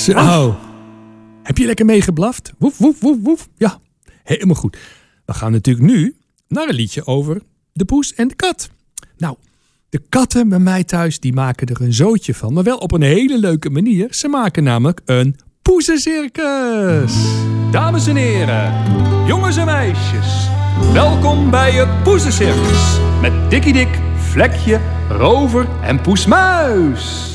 Zo. Heb je lekker meegeblaft? Woef, woef, woef, woef. Ja, helemaal goed. We gaan natuurlijk nu naar een liedje over de poes en de kat. Nou, de katten bij mij thuis, die maken er een zootje van. Maar wel op een hele leuke manier. Ze maken namelijk een poezencircus. Dames en heren, jongens en meisjes. Welkom bij het Poezencircus. Met Dikkie Dik, Vlekje, Rover en Poesmuis.